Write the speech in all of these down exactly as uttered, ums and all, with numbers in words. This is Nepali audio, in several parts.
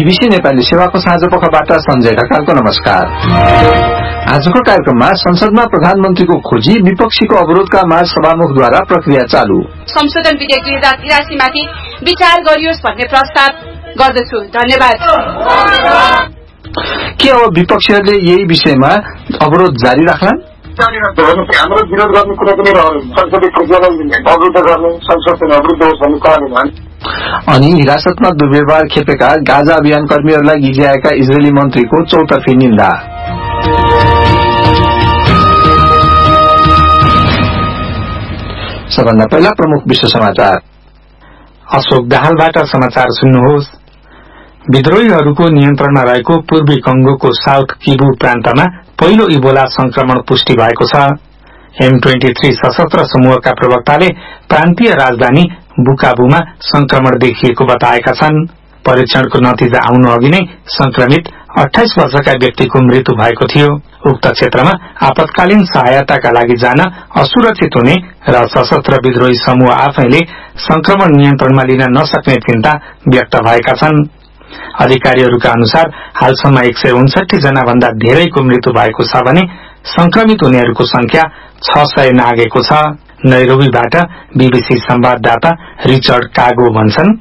बीबीसी नेपाली सेवाको साँझ पखबाट सञ्जय ढकालको नमस्कार। आजको कार्यक्रममा संसदमा प्रधानमन्त्रीको खोजी, विपक्षीको अवरोधका माझ सभामुखद्वारा प्रक्रिया चालू, संशोधन विधेयक दुई हजार तिरासी माथि विचार गरियोस् भन्ने प्रस्ताव गर्दछु। धन्यवाद। के अब विपक्षीहरूले यही विषयमा अवरोध जारी राख्लान्? हाम्रो विरोध गर्ने कुरा पनि संसदीय प्रक्रियालाई अवरुद्ध गर्ने, संसद अवरुद्ध होस् भन्ने कारण। अनि हिरासतमा दुर्व्यवहार खेपेका गाजा अभियान कर्मीहरूलाई गिज्याएका इजरायली मन्त्रीको चौतर्फी निन्दा। सबभन्दा पहिला प्रमुख विश्व समाचार। अशोक दाहालबाट समाचार सुन्नुहोस्। विद्रोहीहरूको नियन्त्रणमा रहेको पूर्वी कंगोको साउथ किबु प्रान्तमा पहिलो इबोला संक्रमण पुष्टि भएको छ। एम तेइस सशस्त्र समूहका प्रवक्ताले प्रान्तीय राजधानी बुकाबुमा संक्रमण देखिएको बताएका छन्। परीक्षणको नतिजा आउनु अघि नै संक्रमित अठाइस वर्षका व्यक्तिको मृत्यु भएको थियो। उक्त क्षेत्रमा आपतकालीन सहायताका लागि जान असुरक्षित हुने र सशस्त्र विद्रोही समूह आफैले संक्रमण नियन्त्रणमा लिन नसक्ने चिन्ता व्यक्त भएका छन्। अधिकारीहरूका अनुसार हालसम्म एक सय उन्सठी जना भन्दा धेरैको मृत्यु भएको छ भने संक्रमित हुनेहरूको संख्या छ सय नागेको छ। नैरोबीबाट बीबीसी संवाददाता रिचर्ड कागो भन्छन्,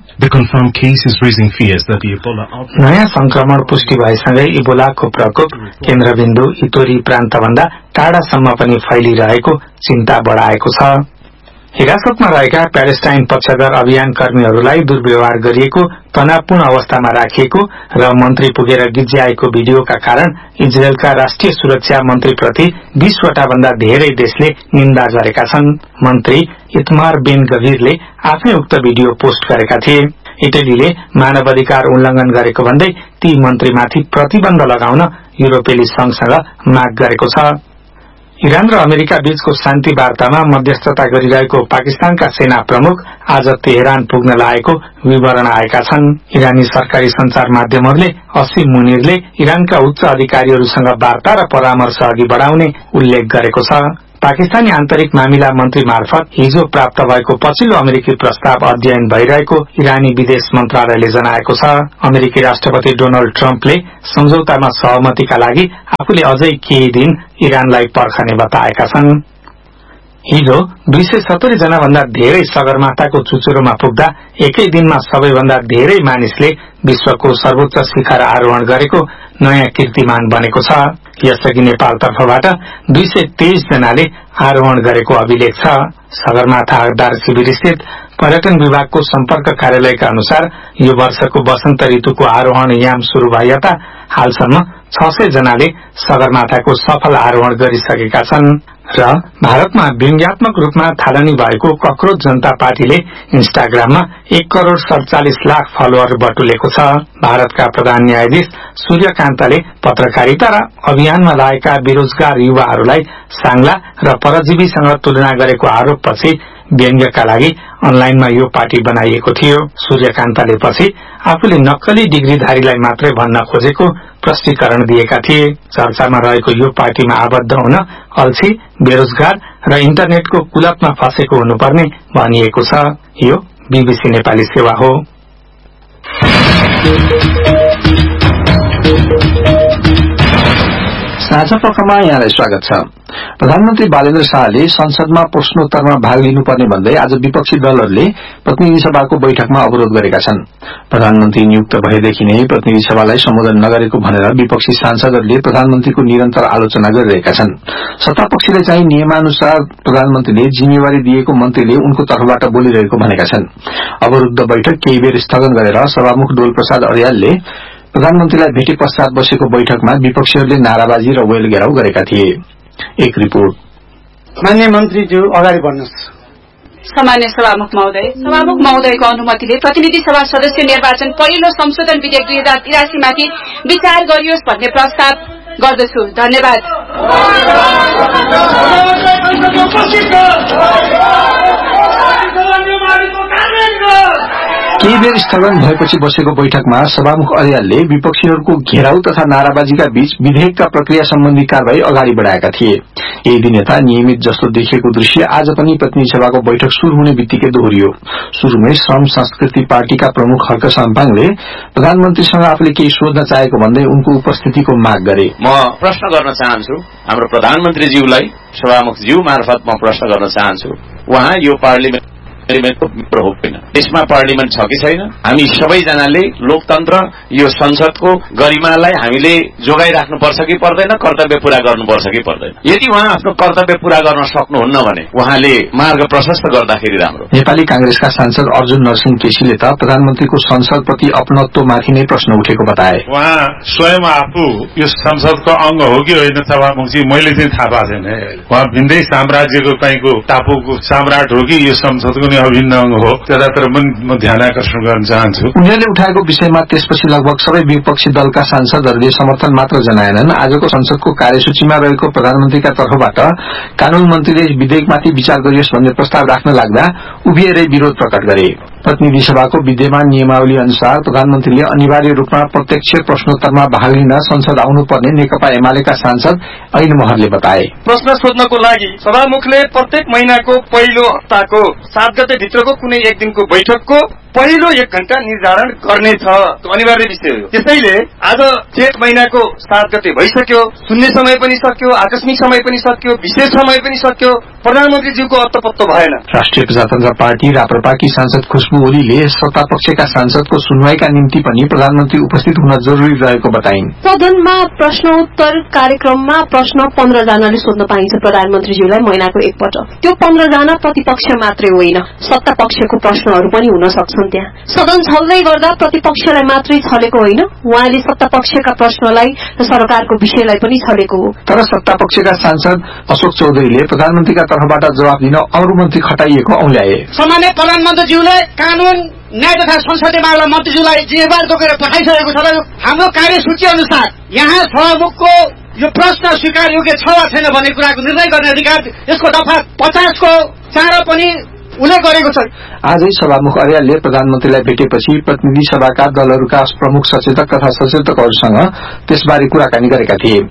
नयाँ संक्रमण पुष्टि भएसँगै इबोलाको प्रकोप केन्द्रबिन्दु इतोरी प्रान्तभन्दा टाढासम्म पनि फैलिरहेको चिन्ता बढ़ाएको छ। हिरासतमा रहेका प्यालेस्टाइन पक्षधर अभियान कर्मीहरूलाई दुर्व्यवहार गरिएको, तनावपूर्ण अवस्थामा राखिएको र मन्त्री पुगेर गिज्याएको भिडियोका कारण इजरायलका राष्ट्रिय सुरक्षा मन्त्रीप्रति बीसवटा भन्दा धेरै देशले निन्दा गरेका छन्। मन्त्री इतमार बेन गभीरले आफै उक्त भिडियो पोस्ट गरेका थिए। इटलीले मानवाधिकार उल्लंघन गरेको भन्दै ती मन्त्रीमाथि प्रतिबन्ध लगाउन युरोपेली संघसँग माग गरेको छ। इरान र अमेरिका बीचको शान्ति वार्तामा मध्यस्थता गरिरहेको पाकिस्तानका सेना प्रमुख आज तेहरान पुग्न लागेको विवरण आएका छन्। इरानी सरकारी संचार माध्यमहरूले असीम मुनिरले इरानका उच्च अधिकारीहरूसँग वार्ता र परामर्श अघि बढ़ाउने उल्लेख गरेको छ। पाकिस्तानी आन्तरिक मामिला मन्त्री मार्फत हिजो प्राप्त भएको पछिल्लो अमेरिकी प्रस्ताव अध्ययन भइरहेको इरानी विदेश मन्त्रालयले जनाएको छ। अमेरिकी राष्ट्रपति डोनाल्ड ट्रम्पले सम्झौतामा सहमतिका लागि आफूले अझै केही दिन इरानलाई पर्खने बताएका छन्। हिजो दुई सय सत्तरी जना भन्दा धेरै सगरमाथाको चुचुरोमा पुग्दा एकै दिनमा सबैभन्दा धेरै मानिसले विश्वको सर्वोच्च शिखर आरोहण गरेको नयाँ कीर्तिमान बनेको छ। यसअघि नेपाल तर्फबाट दुई सय तेइस जनाले आरोहण गरेको अभिलेख छ। सगरमाथा हकदार शिविर स्थित पर्यटन विभागको सम्पर्क कार्यालयका अनुसार यो वर्षको वसन्त ऋतुको आरोहण याम शुरू भए यता हालसम्म छ सय जनाले सगरमाथाको सफल आरोहण गरिसकेका छन्। र भारतमा व्यङ्ग्यात्मक रूपमा थालनी भएको कक्रोच जनता पार्टीले इन्स्टाग्राममा एक करोड़ सड़चालिस लाख फलोअर बटुलेको छ। भारतका प्रधान न्यायाधीश सूर्यकान्तले पत्रकारिता र अभियानमा लागेका बेरोजगार युवाहरूलाई सांग्ला र परजीवीसँग तुलना गरेको आरोपपछि व्यङ्ग्यका लागि अनलाइनमा यो पार्टी बनाइएको थियो। सूर्यकान्तले पछि आफूले नक्कली डिग्रीधारीलाई मात्रै भन्न खोजेको प्रष्टीकरण दिएका थिए। चर्चामा रहेको यो पार्टीमा आबद्ध हुन अल्छी, बेरोजगार र इन्टरनेटको कुलतमा फँसेको हुनुपर्ने भनिएको छ। यो बीबीसी नेपाली सेवा हो। साझा पक्षमा यहाँलाई स्वागत छ। प्रधानमन्त्री बालेन्द्र शाहले संसदमा प्रश्नोत्तरमा भाग लिनुपर्ने भन्दै आज विपक्षी दलहरूले प्रतिनिधि सभाको बैठकमा अवरोध गरेका छन्। प्रधानमन्त्री नियुक्त भएदेखि नै प्रतिनिधि सभालाई सम्बोधन नगरेको भनेर विपक्षी सांसदहरूले प्रधानमन्त्रीको निरन्तर आलोचना गरिरहेका छन्। सत्तापक्षले चाहिँ नियमानुसार प्रधानमन्त्रीले जिम्मेवारी दिएको मन्त्रीले उनको तर्फबाट बोलिरहेको भनेका छन्। अवरुद्ध बैठक केही बेर स्थगन गरेर सभामुख डोल प्रसाद अर्यालले प्रधानमन्त्रीलाई भेटे पश्चात बसेको बैठकमा विपक्षीहरूले नाराबाजी र वेल घेराउ गरेका थिए। एक रिपोर्ट। मान्य मन्त्रीज्यू अगाडि बढ्नुहोस्। सामान्य सभामुख महोदय, सभामुख महोदयको अनुमतिले प्रतिनिधि सभा सदस्य निर्वाचन पहिलो संशोधन विधेयक दुई हजार तिरासी माथि विचार गरियोस् भन्ने प्रस्ताव गर्दछु। धन्यवाद। केही बेर स्थगन भएपछि बसेको बैठकमा सभामुख अर्यालले विपक्षीहरूको घेराउ तथा नाराबाजीका बीच विधेयकका प्रक्रिया सम्बन्धी कार्यवाही अगाडि बढ़ाएका थिए। यही दिन यता नियमित जस्तो देखिएको दृश्य आज पनि प्रतिनिधि सभाको बैठक शुरू हुने बित्तिकै दोहोरियो। शुरूमै श्रम संस्कृति पार्टीका प्रमुख हर्क साम्पाङले प्रधानमन्त्रीसँग आफूले केही सोध्न चाहेको भन्दै उनको उपस्थितिको माग गरे। म प्रश्न गर्न चाहन्छु हाम्रो प्रधानमन्त्रीज्यूलाई, सभामुखज्यू मार्फत म प्रश्न गर्न चाहन्छु, उहाँ यो पार्लिमेन्ट पार्लिमेन्टको मित्र होइन, देशमा पार्लिमेन्ट छ कि छैन? हामी सबैजनाले लोकतन्त्र, यो संसदको गरिमालाई हामीले जोगाइराख्नुपर्छ कि पर्दैन, कर्तव्य पूरा गर्नुपर्छ कि पर्दैन? यदि उहाँ आफ्नो कर्तव्य पूरा गर्न सक्नुहुन्न भने उहाँले मार्ग प्रशस्त गर्दाखेरि राम्रो। नेपाली कांग्रेसका सांसद अर्जुन नरसिंह केसीले त प्रधानमन्त्रीको संसदप्रति अपनत्वमाथि नै प्रश्न उठेको बताए। उहाँ स्वयं आफू यो संसदको अंग हो कि होइन सभामुखजी मैले चाहिँ थाहा पाएको छैन। उहाँ भिन्दै साम्राज्यको कहीँको टापुको सम्राट हो कि यो संसदको अभिन्न अंग हो, त्यतातिर म ध्यान आकर्षण गर्न चाहन्छु। उनीहरूले उठाएको विषयमा त्यसपछि लगभग सबै विपक्षी दलका सांसदहरूले समर्थन मात्र जनाएनन्। आजको संसदको कार्यसूचीमा रहेको प्रधानमन्त्रीका तर्फबाट कानून मन्त्रीले विधेयकमाथि विचार गरियोस् भन्ने प्रस्ताव राख्न लाग्दा उभिएरै विरोध प्रकट गरे। प्रतिनिधि सभाको विद्यमान नियमावली अनुसार प्रधानमन्त्रीले अनिवार्य रूपमा प्रत्यक्ष प्रश्नोत्तरमा भाग लिन संसद आउनुपर्ने नेकपा एमालेका सांसद ऐन महरले बताए। प्रश्न सोध्नको लागि सभामुखले प्रत्येक महिनाको पहिलो हप्ताको सात गते भित्रको कुनै एक दिनको बैठकको पहिलो एक घण्टा निर्धारण गर्नेछ, अनिवार्य विषय हो। त्यसैले आज जेठ महिनाको सात गते भइसक्यो, शून्य समय पनि सक्यो, आकस्मिक समय पनि सक्यो, विशेष समय पनि सक्यो, प्रधानमन्त्रीज्यूको अत्तपत्तो भएन। राष्ट्रिय प्रजातन्त्र पार्टी राप्रपाकी सांसद खुशबु ओलीले सत्तापक्षका सांसदको सुनवाईका निम्ति पनि प्रधानमन्त्री उपस्थित हुन जरूरी रहेको बताइन्। सदनमा प्रश्नोत्तर कार्यक्रममा प्रश्न पन्ध्र जनाले सोध्न पाइन्छ प्रधानमन्त्रीज्यूलाई महिनाको एकपटक। त्यो पन्ध्र जना प्रतिपक्ष मात्रै होइन, सत्तापक्षको प्रश्नहरू पनि हुन सक्छन्। त्यहाँ सदन छल्दै गर्दा प्रतिपक्षलाई मात्रै छलेको होइन, उहाँले सत्तापक्षका प्रश्नलाई र सरकारको विषयलाई पनि छलेको हो। तर सत्तापक्षका सांसद अशोक चौधरीले प्रधानमन्त्रीका तर्फबाट जवाब दिन अरू मन्त्री खटाइएको औल्याए। सामान्य प्रधानमन्त्रीज्यूलाई कानून न्याय तथा संसदीय मामला मन्त्रीज्यूलाई जिम्मेवार तोकेर पठाइसकेको छ र हाम्रो कार्यसूची अनुसार यहाँ सभामुखको यो प्रश्न स्वीकार योग्य छ वा छैन भन्ने कुराको निर्णय गर्ने अधिकार यसको दफा पचासको चार पनि उल्लेख गरेको छ। आजै सभामुख अर्यालले प्रधानमन्त्रीलाई भेटेपछि प्रतिनिधि सभाका दलहरूका प्रमुख सचेतक तथा सचेतकहरूसँग त्यसबारे कुराकानी गरेका थिए।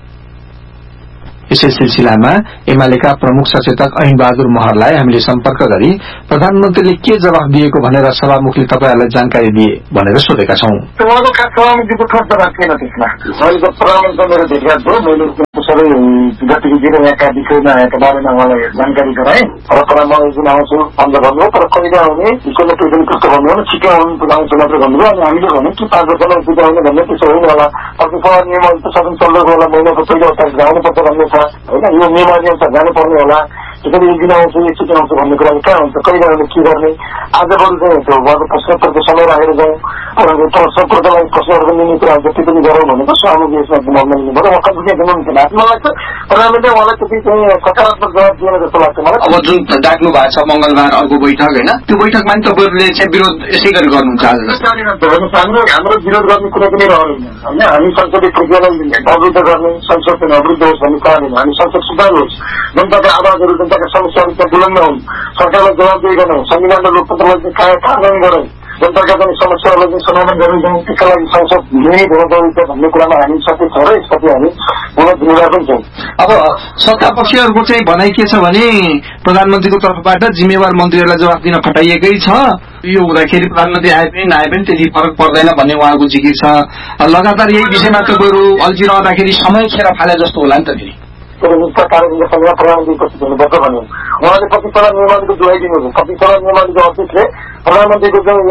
यसै सिलसिलामा एमालेका प्रमुख सचेतक ऐन बहादुर महरलाई हामीले सम्पर्क गरी प्रधानमन्त्रीले के जवाफ दिएको भनेर सभामुखले तपाईहरूलाई जानकारी दिए भनेर सोधेका छौं। उहाँको खास सभामुखको ठोस जवाफ थिएन त्यसमा। मैले प्रधानमन्त्री मेरो भेटघाट भयो, मैले सबै गतिविधि र यहाँका विषयमा यहाँका बारेमा उहाँलाई जानकारी गराएँ र परामर्श दिन आउँछु भनेर भन्नुभयो। तर कहिले आउने स्कुलले प्रेजेन्ट कस्तो भन्नुभयो भने छिटो आउनु आउँछ मात्र भन्नुभयो। अनि हामीले भन्यौँ कि पाँच वर्षमा छिटो आउने भन्ने त्यसो होइन होला, प्रतिसभा नियम त सदन चल्दो होला, महिनाको पहिलो तारिक जानुपर्छ भन्ने छ होइन, यो नियमावली अनुसार जानुपर्ने होला। त्यसरी एक दिन आउँछु एकचोटि आउँछु भन्ने कुरा कहाँ हुन्छ, कहिले आउने के गर्ने। आज बरु चाहिँ त्यो उहाँको प्रश्नोत्तरको समय राखेर जाउँ, सम्पर्कलाई प्रश्नहरूको लिने कुरा जति पनि गरौँ भनेको सभामुख यसमा दिमागमा लिनु पर्यो। कति चाहिँ दिनु हुन्छ मलाई लाग्छ प्रधानमन्त्री उहाँलाई त्यति चाहिँ सकारात्मक जवाब दिएन जस्तो लाग्छ मलाई। अब जुन डाक्नु भएको छ मंगलबार अर्को बैठक होइन, त्यो बैठकमा नि तपाईँहरूले चाहिँ विरोध यसै गरी गर्नुहुन्छ? हाम्रो हाम्रो विरोध गर्ने कुनै पनि रहेन होइन। हामी संसदीय प्रक्रियालाई अवरुद्ध गर्ने, संसद चाहिँ अवरुद्ध होस् भन्ने चाहँदैन। हामी संसद सुधार होस्, जनताका आवाजहरू जनताका समस्याहरू त्यहाँ बुलन्द हुन्, सरकारलाई जवाबदेही गरौँ, संविधान र लोकतन्त्रलाई चाहिँ कार्यान्वयन गरौँ, जनताका पनि समस्याहरूलाई चाहिँ समाधान गरिदिउँ। त्यसका लागि संसद निर्णय हुन जरुरी छ भन्ने कुरामा हामी सचेत छौँ र यसपछि हामी पुनः जिम्मेवार पनि छौँ। अब सत्तापक्षीहरूको चाहिँ भनाइ के छ भने प्रधानमन्त्रीको तर्फबाट जिम्मेवार मन्त्रीहरूलाई जवाब दिन खटाइएकै छ, यो हुँदाखेरि प्रधानमन्त्री आए पनि नआए पनि त्यति फरक पर्दैन भन्ने उहाँको जिकिर छ। लगातार यही विषयमा तपाईँहरू अल्झिरहँदाखेरि समय खेर फाले जस्तो होला नि त। फेरि निष्ठा कार्यक्रमको सङ्घमा प्रधानमन्त्री उपस्थित हुनुपर्छ भन्यो। उहाँले प्रतिस्पर्धा नियमावलीको दुहाई दिनुभयो। प्रतिस्पर्धा नियमावलीको अध्यक्षले प्रधानमन्त्रीको चाहिँ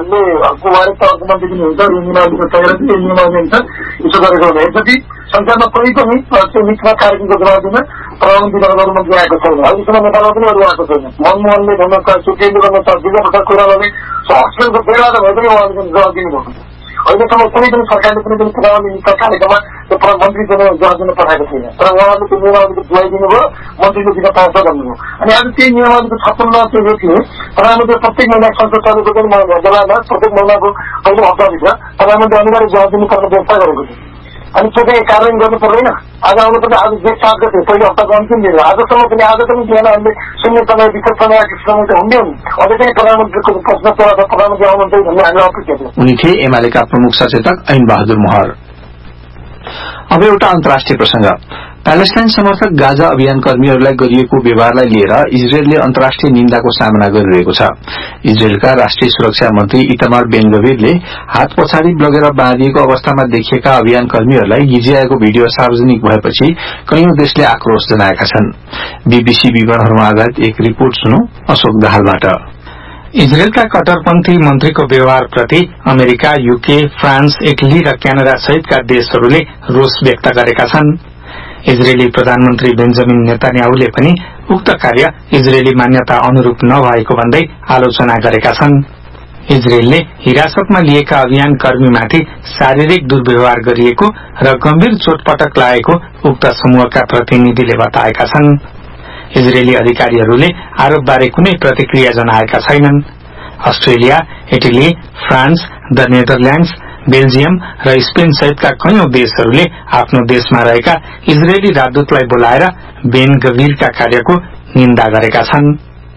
वारिक त अर्थमन्त्री पनि हुन्छ, यो नियमावलीको तयार यो नियमावली हुन्छ यसो गरेको हुँदा यसपछि संसारमा कोही पनि त्यो मिथमा कार्यक्रमको जवाब दिन प्रधानमन्त्री अरू मन्त्री आएको छैन। अहिलेसम्म नेपालमा पनि अरू आएको छैन। मनमोहनले भन्नु छ, सुकेन्द्र भन्नु छ, विजय प्रसाद कोइरालाले हस्पिटलको बेलामा भए पनि उहाँले जवाब दिनुभयो। अहिलेसम्म कुनै पनि सरकारले कुनै पनि प्रधानमन्त्री निष्ठा कार्यक्रममा त्यो मन्त्रीसँग जवाब दिन पठाएको छैन। तर उहाँले त्यो नियमावलीको दुहाई दिनुभयो, मन्त्रीले दिन पाउँछ भन्नुभयो। अनि आज त्यही नियमावलीको छप्पन्न त्यो व्यक्तिले प्रधानमन्त्री प्रत्येक महिना संसद चलेको पनि बेलामा प्रत्येक महिनाको पहिलो हप्ताभित्र प्रधानमन्त्री अनिवार्य जवाब दिनुपर्ने व्यवस्था गरेको थियो। अनि त्यो चाहिँ कार्यान्वयन गर्नु पर्दैन। आज आउनुपर्छ, आज जेठ सात गते पहिलो हप्ताको अन्तिम दिन हो। आजसम्म पनि आज पनि दिएन। हामीले शून्य समय विशेष समय समय त हुँदै हुन्। अझ चाहिँ प्रधानमन्त्रीको प्रश्न सोधा प्रधानमन्त्री आउनुहुन्छ भन्ने हामीले अपेक्षा थियो। उनी थिए एमालेका प्रमुख सचेतक ऐन बहादुर महर। अब एउटा अन्तर्राष्ट्रिय प्रसंग। प्यालेस्टाइन समर्थक गाजा अभियान कर्मीहरूलाई गरिएको व्यवहारलाई लिएर इजरायलले अन्तर्राष्ट्रिय निन्दाको सामना गरिरहेको छ। इजरायलका राष्ट्रिय सुरक्षा मन्त्री इतमार बेन गभिरले हात पछाडि लगेर बाँधिएको अवस्थामा देखिएका अभियान कर्मीहरूलाई गिजिआएको भिडियो सार्वजनिक भएपछि कैयौं देशले आक्रोश जनाएका छन्। बीबीसी विवरणहरूमा आधारित एक रिपोर्ट सुनौ अशोक दाहालबाट। इजरायलका कट्टरपन्थी मन्त्रीको व्यवहारप्रति अमेरिका, यूके, फ्रान्स, इटली र क्यानाडा सहितका देशहरूले रोष व्यक्त गरेका छन्। इजरायली प्रधानमन्त्री बेन्जामिन नेतान्याहुले पनि उक्त कार्य इजरायली मान्यता अनुरूप नभएको भन्दै आलोचना गरेका छन्। इजरायलले हिरासतमा लिएका अभियान कर्मीमाथि शारीरिक दुर्व्यवहार गरिएको र गम्भीर चोटपटक लागेको उक्त समूहका प्रतिनिधिले बताएका छन्। इजरायली अधिकारीहरूले आरोपबारे कुनै प्रतिक्रिया जनाएका छैनन्। Australia, Italy, France, the Netherlands, Belgium र स्पेन सहितका कैयौं देशहरूले आफ्नो देशमा रहेका इजरायली राजदूतलाई बोलाएर बेन गभिरका कार्यको निन्दा गरेका छन्।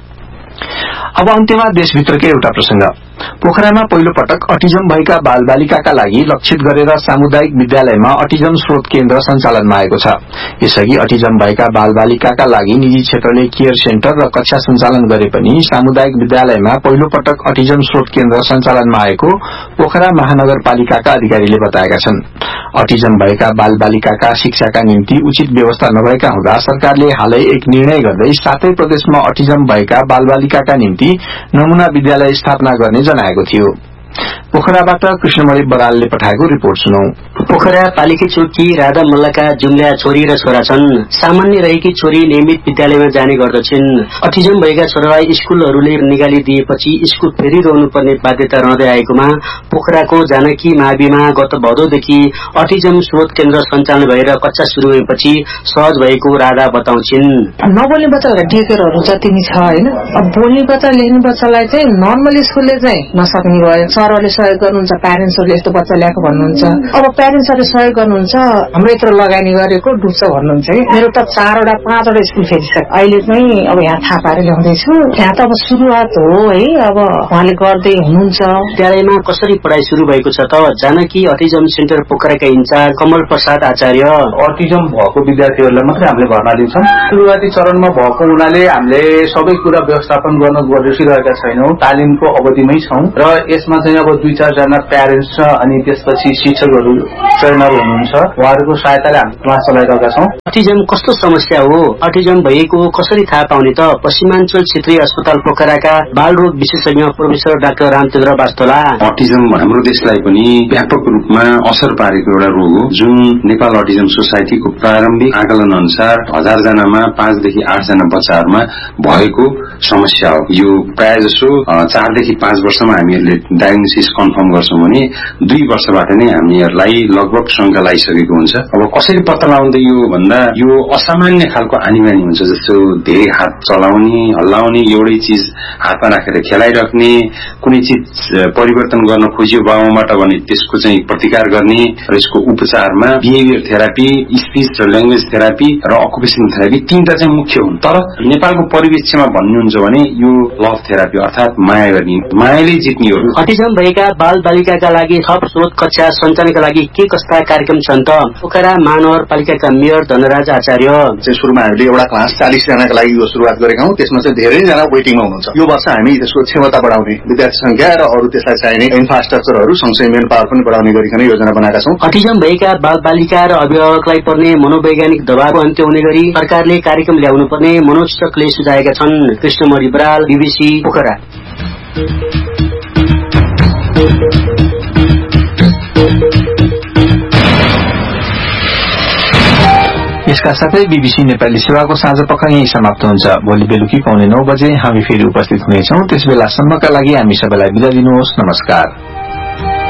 अब अन्त्यमा देशभित्रकै एउटा प्रसंग। पोखरामा पहिलो पटक अटिजम भएका बालबालिकाका लागि लक्षित गरेर सामुदायिक विद्यालयमा अटिजम स्रोत केन्द्र सञ्चालनमा आएको छ। यसअघि अटिजम भएका बालबालिकाका लागि निजी क्षेत्रले केयर सेन्टर र कक्षा सञ्चालन गरे पनि सामुदायिक विद्यालयमा पहिलो पटक अटिजम स्रोत केन्द्र सञ्चालनमा आएको पोखरा महानगरपालिकाका अधिकारीले बताएका छन्। अटिजम भएका बालबालिकाका शिक्षाका निम्ति उचित व्यवस्था नभएका हुँदा सरकारले हालै एक निर्णय गर्दै सातै प्रदेशमा अटिजम भएका बालबालिकाका निम्ति नमूना विद्यालय स्थापना गर्ने जनाएको थियो। पोखराबाट कृष्णमणि बरालले पठाएको रिपोर्ट सुनौ। पोखरा पालिकी चौकी राधा मल्लका जुम्ल्या छोरी र छोरा छन्। सामान्य रहेकी छोरी नियमित विद्यालयमा जाने गर्दछिन्। अटिजम भएका छोरालाई स्कूलहरूले निकालिदिएपछि स्कूल फेरिरहनु पर्ने बाध्यता रहँदै आएकोमा पोखराको जानकी माविमा गत भदौदेखि अटिजम स्रोत केन्द्र सञ्चालन भएर कक्षा शुरू भएपछि सहज भएको राधा बताउँछिन्। नबोल्ने बच्चालाई टेकरहरू जति नि छ हैन, अब बोल्ने बच्चा लेख्ने बच्चालाई चाहिँ नर्मल स्कूलले चाहिँ नसक्ने भयो। सरहरूले सहयोग गर्नुहुन्छ, प्यारेन्ट्सहरूले यस्तो बच्चा ल्याएको भन्नुहुन्छ। अब प्यारेन्ट्सहरूले सहयोग गर्नुहुन्छ, हाम्रो यत्रो लगानी गरेको डुब्छ भन्नुहुन्छ कि मेरो त चारवटा पाँचवटा स्कुल फेरिसक्यो। अहिले चाहिँ अब यहाँ थाहा पारेर ल्याउँदैछु। यहाँ त अब सुरुवात हो है, अब उहाँले गर्दै हुनुहुन्छ। विद्यालयमा कसरी पढाइ शुरू भएको छ त जानकी अटिजम सेन्टर पोखराका इन्चार्ज कमल प्रसाद आचार्य। अटिजम भएको विद्यार्थीहरूलाई मात्रै हामीले भर्ना लिन्छौँ। सुरुवाती चरणमा भएको हुनाले हामीले सबै कुरा व्यवस्थापन गर्न गरिरहेका छैनौँ, तालिमको अवधिमै छौँ र यसमा चाहिँ अब दुई चारजना प्यारेन्ट्स छ अनि त्यसपछि शिक्षकहरू ट्रेनर हुनुहुन्छ, उहाँहरूको सहायताले हामी क्लास चलाइरहेका छौँ। अटिजम कस्तो समस्या हो, अटिजम भएको कसरी थाहा पाउने त पश्चिमाञ्चल क्षेत्रीय अस्पताल पोखराका बालरोग विशेषज्ञ प्रोफेसर डाक्टर रामचन्द्र वास्तोला। अटिजम हाम्रो देशलाई पनि व्यापक रूपमा असर पारेको एउटा रोग हो, जुन नेपाल अटिजम सोसाइटीको प्रारम्भिक आकलन अनुसार हजार जनामा पाँचदेखि आठजना बच्चाहरूमा भएको समस्या हो। यो प्रायः जसो चारदेखि पाँच वर्षमा हामीहरूले डायग्नोसिस कन्फर्म गर्छौं भने दुई वर्षबाट नै हामीहरूलाई लगभग शंका लागिसकेको हुन्छ। अब कसरी पत्ता लगाउँदै यो भन्दा यो असामान्य खालको आनीबानी हुन्छ, जस्तो धेरै हात चलाउने, हल्लाउने, एउटै चिज हातमा राखेर खेलाइराख्ने, कुनै चिज परिवर्तन गर्न खोजियो बाबुबाट भने त्यसको चाहिँ प्रतिकार गर्ने र यसको उपचारमा बिहेभियर थेरापी, स्पीच र ल्याङ्ग्वेज थेरापी र अकुपेसनल थेरापी तीनटा चाहिँ मुख्य हुन्। तर नेपालको परिवेशमा भन्नुहुन्छ भने यो लभ थेरापी अर्थात माया गर्ने, मायाले जित्ने हो। अटिजम भएका बाल बालिकाका लागि थप स्रोत कक्षा सञ्चालनका लागि के कस्ता कार्यक्रम छन् त पोखरा महानगरपालिकाका मेयर धनराज आचार्य। सुरुमा हामीले एउटा क्लास चालिस जनाका लागि यो सुरुवात गरेका हौं, त्यसमा चाहिँ धेरैजना वेटिङमा हुनुहुन्छ। यो वर्ष हामी त्यसको क्षमता बढाउने, विद्यार्थी संख्या र अरू त्यसलाई चाहिने इन्फ्रास्ट्रक्चरहरू सँगसँगै मेन पावर पनि बढाउने गरिकन योजना बनाएका छौं। अटिजम भएका बाल बालिका र अभिभावकलाई पर्ने मनोवैज्ञानिक दबावको अन्त्य हुने गरी सरकारले कार्यक्रम ल्याउनु पर्ने मनोचिकित्सकले सुझाएका छन्। कृष्णमणि बराल, बीबीसी पोखरा। यसका साथै बीबीसी नेपाली सेवाको साँझ पख यही समाप्त हुन्छ। भोलि बेलुकी पाउने नौ बजे हामी फेरि उपस्थित हुनेछौं। त्यस बेलासम्मका लागि हामी सबैलाई बिदा दिनुहोस्। नमस्कार।